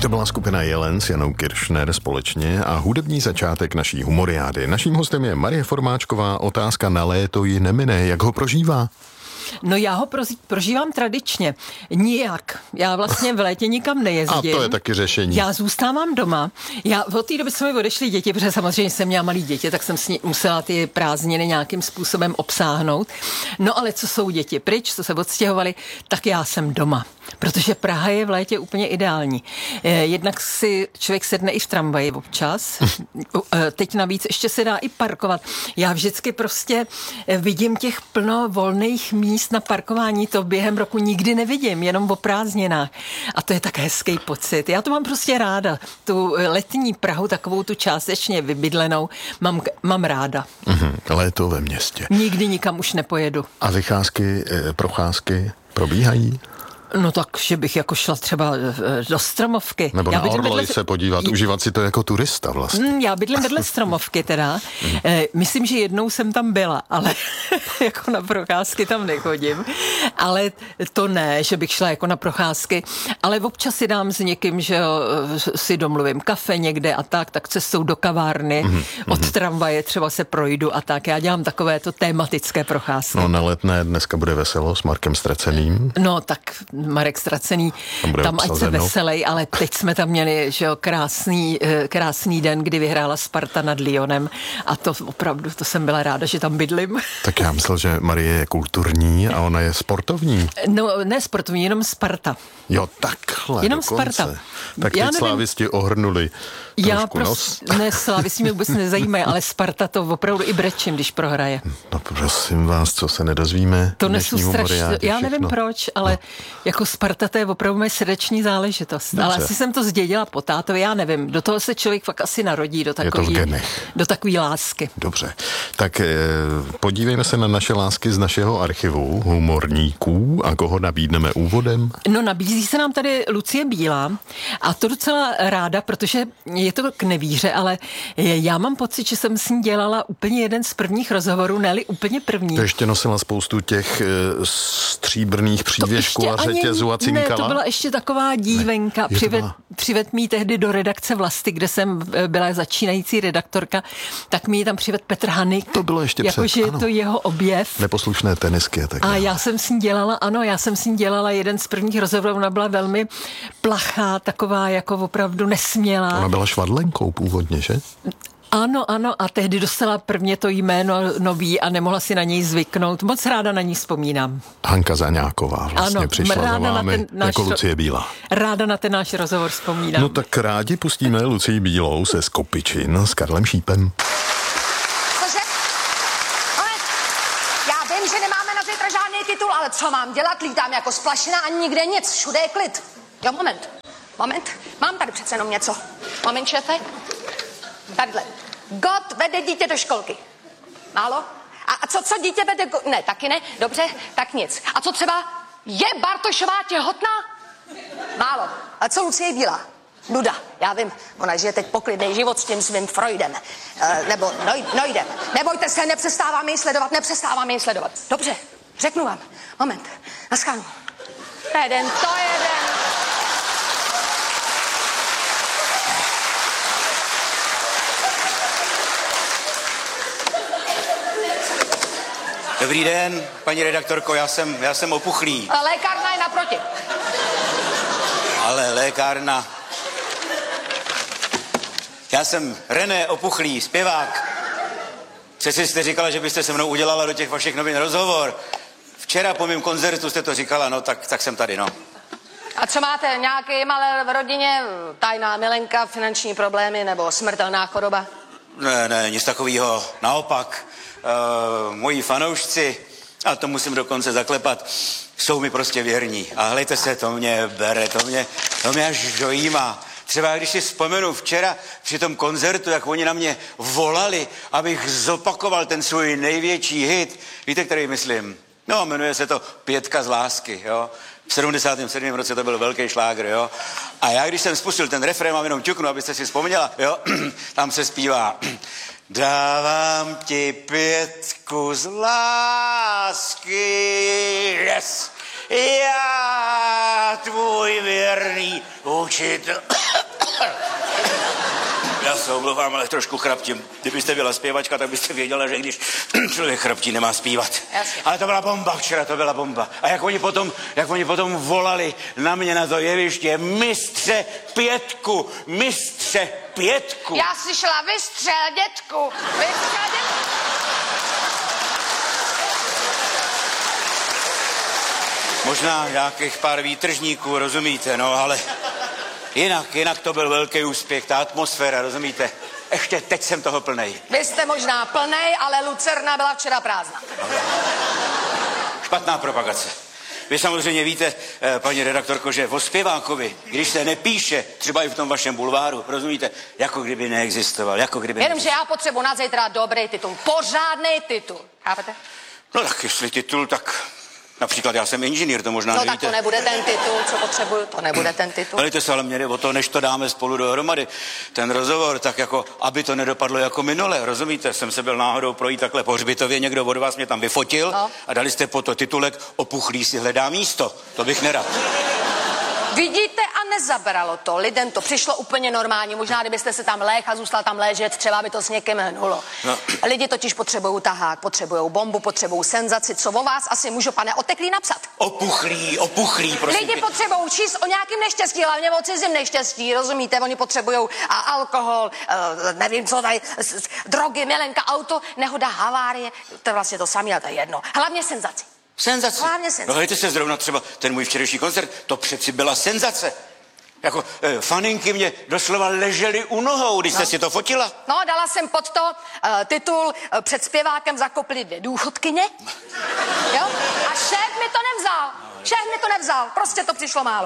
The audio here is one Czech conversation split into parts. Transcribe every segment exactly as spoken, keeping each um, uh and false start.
To byla skupina Jelen s Janou Kiršner společně a hudební začátek naší humoriády. Naším hostem je Marie Formáčková. Otázka na léto ji nemine. Jak ho prožívá? No já ho prožívám tradičně. Nijak. Já vlastně v létě nikam nejezdím. A to je taky řešení. Já zůstávám doma. Já od té doby jsme mi odešli děti, protože samozřejmě jsem měla malý děti, tak jsem si musela ty prázdniny nějakým způsobem obsáhnout. No ale co jsou děti pryč, co se odstěhovali, tak já jsem doma. Protože Praha je v létě úplně ideální. Jednak si člověk sedne i v tramvaji občas. Teď navíc ještě se dá i parkovat. Já vždycky prostě vidím těch plno volných míst na parkování, to během roku nikdy nevidím, jenom o prázdninách. A to je tak hezký pocit. Já to mám prostě ráda. Tu letní Prahu, takovou tu částečně vybydlenou, mám, mám ráda. Mm-hmm. Léto ve městě. Nikdy nikam už nepojedu. A vycházky, procházky probíhají? No tak, že bych jako šla třeba do Stromovky. Nebo já na Orloj vedle... se podívat, užívat si to jako turista vlastně. Mm, já bydlím vedle Stromovky teda. Mm. E, myslím, že jednou jsem tam byla, ale jako na procházky tam nechodím. Ale to ne, že bych šla jako na procházky, ale občas si dám s někým, že jo, si domluvím kafe někde a tak, tak cestou do kavárny, mm. od tramvaje třeba se projdu a tak. Já dělám takovéto tématické procházky. No na Letné dneska bude veselo s Markem Straceným. No tak Marek Stracený, tam, tam ať se veselej, ale teď jsme tam měli, že jo, krásný, krásný den, kdy vyhrála Sparta nad Lyonem a to opravdu, to jsem byla ráda, že tam bydlím. Tak já myslel, že Marie je kulturní a ona je sportovní. No, ne sportovní, jenom Sparta. Jo, takhle. Jenom dokonce. Sparta. Tak teď slávisti ohrnuli já trošku nos. Ne, slávisti mě vůbec nezajímají, ale Sparta to opravdu i brečím, když prohraje. No prosím vás, co se nedozvíme? To nesu strašně, já nevím proč, ale no. Jako Sparta to je opravdu moje srdeční záležitost. Dobře. Ale asi jsem to zdědila po tátovi, já nevím. Do toho se člověk fakt asi narodí, do takový, do takový lásky. Dobře, tak eh, podívejme se na naše lásky z našeho archivu humorníků a koho nabídneme úvodem. No nabízí se nám tady Lucie Bílá a to docela ráda, protože je to k nevíře, ale já mám pocit, že jsem s ní dělala úplně jeden z prvních rozhovorů, ne-li úplně první. To ještě nosila spoustu těch e, stříbrných přívěšků a řetězů a cinkala? Ne, to byla ještě taková dívenka. Ne, Přived, byla... přived mý tehdy do redakce Vlasty, kde jsem byla začínající redaktorka, tak mi ji tam přived Petr Hanik. To bylo ještě jako, před, že ano. je to jeho objev. Neposlušné tenisky a tak. A já jsem s ní dělala, ano, já jsem s ní dělala jeden z prvních rozhovorů, ona byla velmi plachá, taková jako opravdu nesmělá. Ona byla švadlenkou původně, že? Ano, ano, a tehdy dostala prvně to jméno nový a nemohla si na něj zvyknout. Moc ráda na ní vzpomínám. Hanka Zaňáková vlastně ano, přišla za vámi jako Lucie Bílá. Ráda na ten náš rozhovor vzpomínám. No tak rádi pustíme Lucii Bílou se Skopičin s Karlem Šípem. Cože? Moment. Já vím, že nemáme na zítra žádný titul, ale co mám dělat? Lítám jako splašená a nikde nic, všude je klid. Jo, moment. Moment. Mám tady přece jenom něco. Moment, šéfe. Tadyhle. God vede dítě do školky. Málo? A, a co, co dítě vede... Go... Ne, taky ne. Dobře, tak nic. A co třeba je Bartošová těhotná? Málo. A co Lucie Bílá? Nuda. Já vím, ona žije teď poklidný život s tím svým Freudem. E, nebo noj, Nojdem. Nebojte se, nepřestáváme ji sledovat, nepřestáváme ji sledovat. Dobře, řeknu vám. Moment. Naschánu. To je jeden, to je jeden. Dobrý den, paní redaktorko, já jsem, já jsem opuchlý. Lékárna je naproti. Ale lékárna... Já jsem René Opuchlý, zpěvák. Přeci jste říkala, že byste se mnou udělala do těch vašich novin rozhovor. Včera po mém koncertu jste to říkala, no tak, tak jsem tady, no. A co máte, nějaký malé v rodině, tajná milenka, finanční problémy nebo smrtelná choroba? Ne, ne, nic takového. Naopak, uh, moji fanoušci, a to musím dokonce zaklepat, jsou mi prostě věrní. A hlejte se, to mě bere, to mě, to mě až dojímá. Třeba když si vzpomenu včera při tom koncertu, jak oni na mě volali, abych zopakoval ten svůj největší hit. Víte, který myslím? No, jmenuje se to Pětka z lásky, jo. V sedmdesátém sedmém roce to byl velký šlágr, jo. A já, když jsem spustil ten refrén, mám jenom ťuknu, abyste si vzpomněla, jo, tam se zpívá. Dávám ti pětku z lásky, yes, já tvůj věrný učitel. Já se omlouvám, ale trošku chraptím. Kdybyste byla zpěvačka, tak byste věděla, že když člověk chraptí, nemá zpívat. Jasně. Ale to byla bomba včera, to byla bomba. A jak oni potom, jak oni potom volali na mě na to jeviště, mistře pětku, mistře pětku. Já slyšela, vystřel, dětku, vystřel, dětku. Možná nějakých pár výtržníků, rozumíte, no, ale jinak, jinak to byl velký úspěch, ta atmosféra, rozumíte? Ještě teď jsem toho plnej. Vy jste možná plnej, ale Lucerna byla včera prázdná. Špatná propagace. Vy samozřejmě víte, paní redaktorko, že o zpěvákovi, když se nepíše, třeba i v tom vašem bulváru, rozumíte, jako kdyby neexistoval, jako kdyby Jenomže já potřebuji na zítra dobrý titul, pořádný titul, chápete? No tak jestli titul, tak například já jsem inženýr, to možná No nevíte. tak to nebude ten titul, co potřebuju, to nebude ten titul. Ale to se ale mě jde o to, než to dáme spolu dohromady, ten rozhovor, tak jako, aby to nedopadlo jako minule, rozumíte? Jsem se byl náhodou projít takhle po hřbitově, někdo od vás mě tam vyfotil no. A dali jste po to titulek Opuchlý si hledá místo. To bych nerad. Vidíte, a nezabralo to. Lidem to přišlo úplně normálně. Možná, kdybyste se tam lék a zůstal tam ležet, třeba by to s někým hnulo. No. Lidi totiž potřebují tahák, potřebují bombu, potřebují senzaci. Co o vás asi můžu, pane Oteklý, napsat? Opuchlý, opuchlý, prosím. Lidi tě. potřebují číst o nějakém neštěstí, hlavně o cizím neštěstí, rozumíte? Oni potřebují alkohol, uh, nevím co tady, drogy, milenka, auto, nehoda, havárie. To je vlastně to samé, ale to je jedno. Hlavně senzaci. Senzace. Hlavně senzace. No hejte se zrovna třeba ten můj včerejší koncert, to přeci byla senzace. Jako eh, faninky mě doslova ležely u nohou, když no. jste si to fotila. No, dala jsem pod to uh, titul uh, Před zpěvákem zakoply dvě důchodkyně. Jo? A šéf mi to nevzal. Šéf mi to nevzal. Prostě to přišlo málo.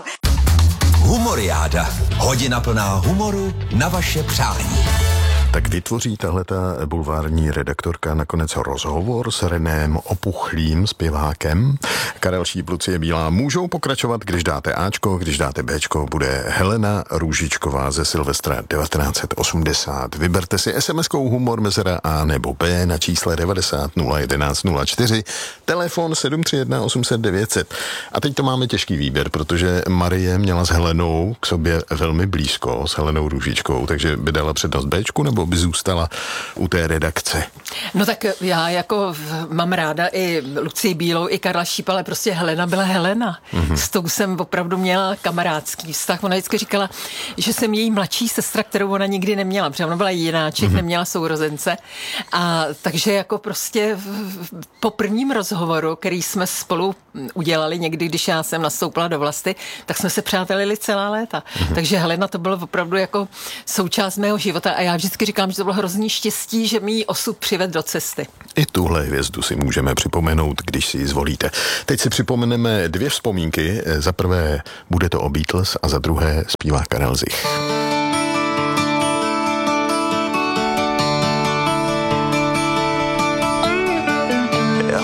Humoriáda. Hodina plná humoru na vaše přání. Tak vytvoří tahleta bulvární redaktorka nakonec rozhovor s Renem Opuchlým, zpěvákem. Karel Šíp, Lucie Bílá můžou pokračovat, když dáte Ačko, když dáte Bčko, bude Helena Růžičková ze Silvestra devatenáct set osmdesát. Vyberte si es em eskou humor mezera A nebo B na čísle devadesát nula jedenáct nula čtyři, telefon sedm tři jedna osm set devět set. A teď to máme těžký výběr, protože Marie měla s Helenou k sobě velmi blízko, s Helenou Růžičkou, takže by dala přednost Bčku nebo by zůstala u té redakce? No tak já jako mám ráda i Lucii Bílou, i Karla Šípa, ale prostě Helena byla Helena. Mm-hmm. S tou jsem opravdu měla kamarádský vztah. Ona vždycky říkala, že jsem její mladší sestra, kterou ona nikdy neměla, protože ona byla jináček, mm-hmm. neměla sourozence. A takže jako prostě po prvním rozhovoru, který jsme spolu udělali někdy, když já jsem nastoupila do Vlasty, tak jsme se přátelili celá léta. Mm-hmm. Takže Helena to bylo opravdu jako součást mého života a já vždycky říkám, že to bylo hrozný štěstí, že mi jí osud přived do cesty. I tuhle hvězdu si můžeme připomenout, když si ji zvolíte. Teď si připomeneme dvě vzpomínky. Za prvé bude to o Beatles a za druhé zpívá Karel Zich.